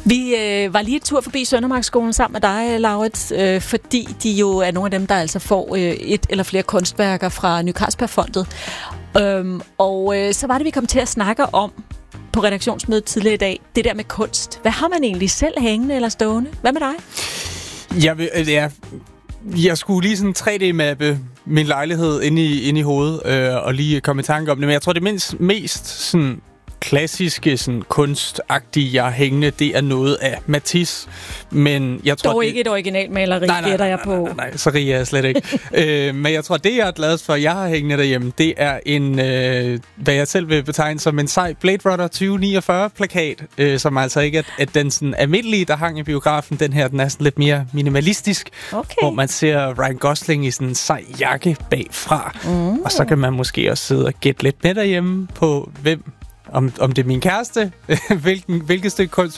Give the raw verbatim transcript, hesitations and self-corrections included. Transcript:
Vi øh, var lige et tur forbi Søndermarksskolen sammen med dig, Laurits, øh, fordi de jo er nogle af dem, der altså får øh, et eller flere kunstværker fra Ny Carlsbergfondet. Øhm, og øh, så var det, vi kom til at snakke om på redaktionsmødet tidligere i dag, det der med kunst. Hvad har man egentlig selv hængende eller stående? Hvad med dig? Jeg, vil, jeg, jeg skulle lige sådan tre D-mappe min lejlighed inde i, inde i hovedet, øh, og lige komme i tanke om det. Men jeg tror, det mindst, mest sådan klassiske, sådan kunstagtige, jeg har hængende, det er noget af Matisse. Men jeg tror, dog det... ikke et originalmaleri, gætter jeg på. Nej, nej, nej, så rig er jeg slet ikke. øh, men jeg tror, det jeg er glad for, jeg har hængende derhjemme, det er en, øh, hvad jeg selv vil betegne som en sej Blade Runner tyve niogfyrre-plakat, øh, som altså ikke er at den sådan almindelige, der hang i biografen. Den her, den er sådan lidt mere minimalistisk, okay. Hvor man ser Ryan Gosling i sådan en sej jakke bagfra. Mm. Og så kan man måske også sidde og gætte lidt med derhjemme på, hvem Om, om det er min kæreste, hvilken, hvilket stykke kunst